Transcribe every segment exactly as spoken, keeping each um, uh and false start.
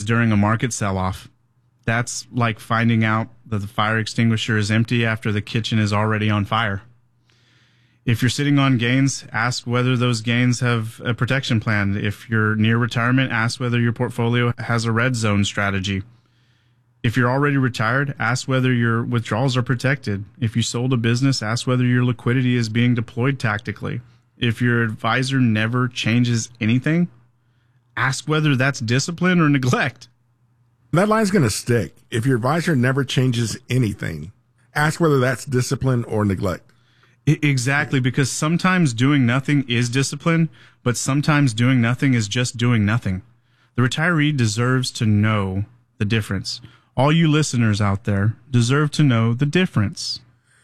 during a market sell-off. That's like finding out that the fire extinguisher is empty after the kitchen is already on fire. If you're sitting on gains, ask whether those gains have a protection plan. If you're near retirement, ask whether your portfolio has a red zone strategy. If you're already retired, ask whether your withdrawals are protected. If you sold a business, ask whether your liquidity is being deployed tactically. If your advisor never changes anything, ask whether that's discipline or neglect. That line's going to stick. If your advisor never changes anything, ask whether that's discipline or neglect. Exactly, because sometimes doing nothing is discipline, but sometimes doing nothing is just doing nothing. The retiree deserves to know the difference. All you listeners out there deserve to know the difference.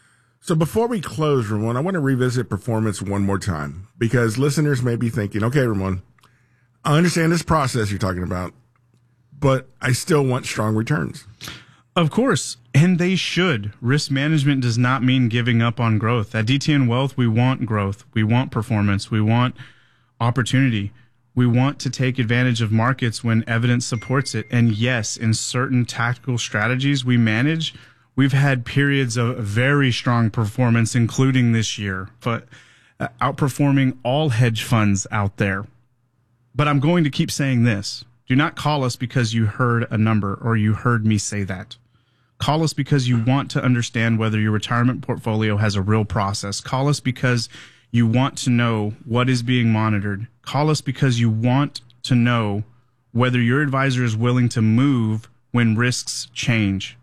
So before we close, Ramon, I want to revisit performance one more time, because listeners may be thinking, okay, Ramon, I understand this process you're talking about, but I still want strong returns. Of course, and they should. Risk management does not mean giving up on growth. At D T N Wealth, we want growth. We want performance. We want opportunity. We want to take advantage of markets when evidence supports it. And yes, in certain tactical strategies we manage, we've had periods of very strong performance, including this year, but uh, outperforming all hedge funds out there. But I'm going to keep saying this. Do not call us because you heard a number or you heard me say that. Call us because you want to understand whether your retirement portfolio has a real process. Call us because you want to know what is being monitored. Call us because you want to know whether your advisor is willing to move when risks change.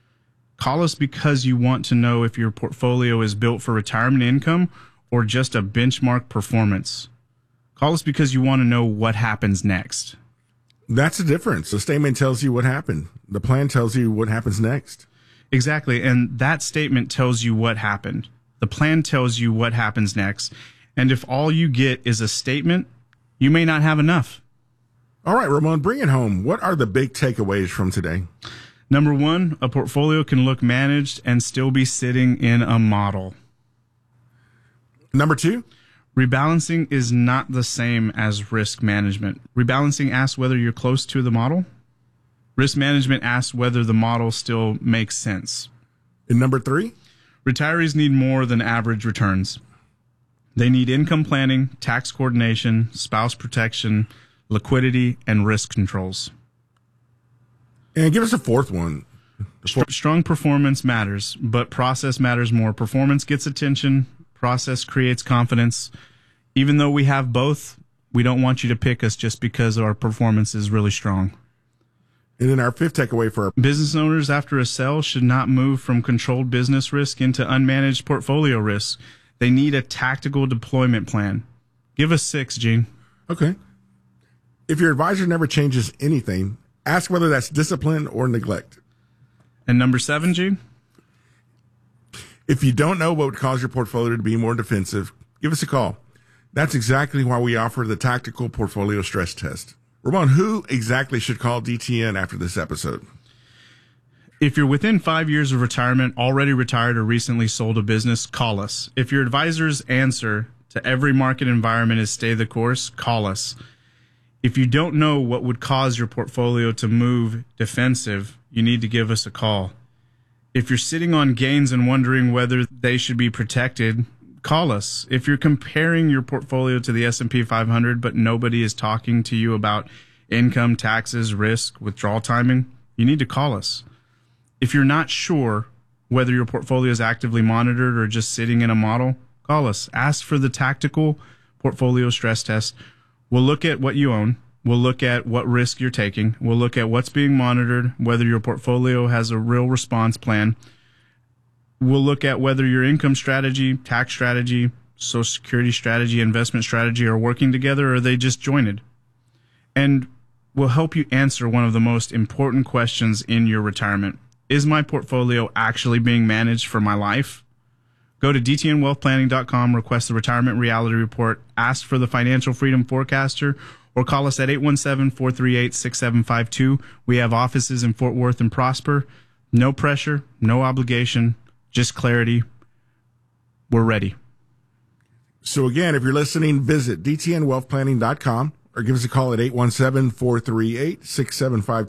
Call us because you want to know if your portfolio is built for retirement income or just a benchmark performance. Call us because you want to know what happens next. That's the difference. The statement tells you what happened. The plan tells you what happens next. Exactly. And that statement tells you what happened. The plan tells you what happens next. And if all you get is a statement, you may not have enough. All right, Ramon, bring it home. What are the big takeaways from today? Number one, a portfolio can look managed and still be sitting in a model. Number two, rebalancing is not the same as risk management. Rebalancing asks whether you're close to the model. Risk management asks whether the model still makes sense. And number three, retirees need more than average returns. They need income planning, tax coordination, spouse protection, liquidity, and risk controls. And give us a fourth one. Fourth. Strong performance matters, but process matters more. Performance gets attention. Process creates confidence. Even though we have both, we don't want you to pick us just because our performance is really strong. And then our fifth takeaway for our business owners after a sell should not move from controlled business risk into unmanaged portfolio risk. They need a tactical deployment plan. Give us six, Gene. Okay. If your advisor never changes anything, ask whether that's discipline or neglect. And number seven, Gene? If you don't know what would cause your portfolio to be more defensive, give us a call. That's exactly why we offer the Tactical Portfolio Stress Test. Ramon, who exactly should call D T N after this episode? If you're within five years of retirement, already retired, or recently sold a business, call us. If your advisor's answer to every market environment is stay the course, call us. If you don't know what would cause your portfolio to move defensive, you need to give us a call. If you're sitting on gains and wondering whether they should be protected, call us. If you're comparing your portfolio to the S and P five hundred, but nobody is talking to you about income, taxes, risk, withdrawal timing, you need to call us. If you're not sure whether your portfolio is actively monitored or just sitting in a model, call us. Ask for the Tactical Portfolio Stress Test. We'll look at what you own. We'll look at what risk you're taking. We'll look at what's being monitored, whether your portfolio has a real response plan. We'll look at whether your income strategy, tax strategy, Social Security strategy, investment strategy are working together or are they just jointed. And we'll help you answer one of the most important questions in your retirement. Is my portfolio actually being managed for my life? Go to D T N wealth planning dot com, request the Retirement Reality Report, ask for the Financial Freedom Forecaster, or call us at eight one seven, four three eight, six seven five two. We have offices in Fort Worth and Prosper. No pressure, no obligation, just clarity. We're ready. So again, if you're listening, visit D T N wealth planning dot com or give us a call at eight one seven, four three eight, six seven five two.